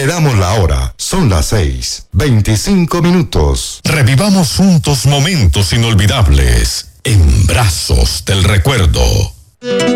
damos la hora. Son las 6:25. Revivamos juntos momentos inolvidables en Brazos del Recuerdo.